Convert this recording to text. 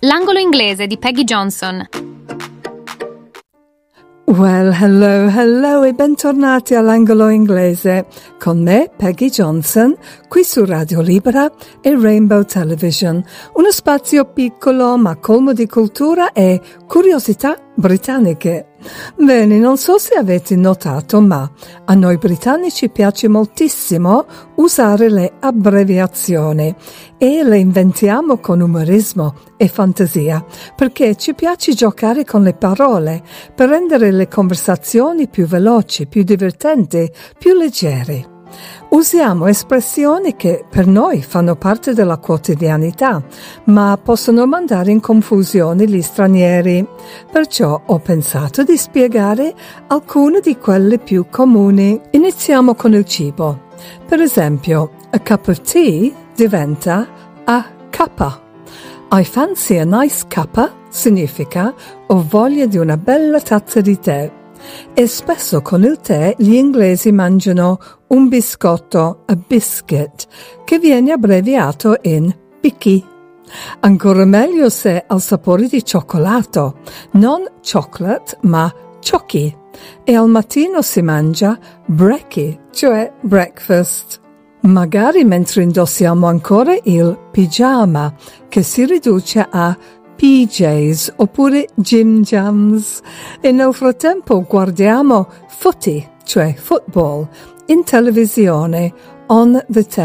L'angolo inglese di Peggy Johnson. Well, hello e bentornati all'angolo inglese con me, Peggy Johnson, qui su Radio Libera e Rainbow Television, uno spazio piccolo ma colmo di cultura e curiosità britanniche. Bene, non so se avete notato, ma a noi britannici piace moltissimo usare le abbreviazioni e le inventiamo con umorismo e fantasia, perché ci piace giocare con le parole per rendere le conversazioni più veloci, più divertenti, più leggere. Usiamo espressioni che per noi fanno parte della quotidianità, ma possono mandare in confusione gli stranieri. Perciò ho pensato di spiegare alcune di quelle più comuni. Iniziamo con il cibo. Per esempio, a cup of tea diventa a cuppa. I fancy a nice cuppa significa ho voglia di una bella tazza di tè. E spesso con il tè gli inglesi mangiano un biscotto, a biscuit, che viene abbreviato in bicky. Ancora meglio se ha il sapore di cioccolato, non chocolate ma ciocchi. E al mattino si mangia brekkie, cioè breakfast. Magari mentre indossiamo ancora il pigiama, che si riduce a PJs oppure Jim Jams, e nel frattempo guardiamo footy, cioè football, in televisione, on the